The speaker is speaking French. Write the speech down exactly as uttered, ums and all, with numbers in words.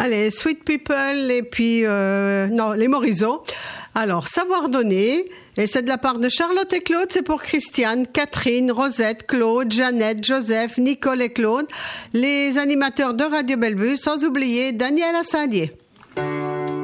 Allez, Sweet People et puis euh, non, les Morisot. Alors, Savoir donner, et c'est de la part de Charlotte et Claude, c'est pour Christiane, Catherine, Rosette, Claude, Jeannette, Joseph, Nicole et Claude, les animateurs de Radio Bellevue, sans oublier Daniel Assandier.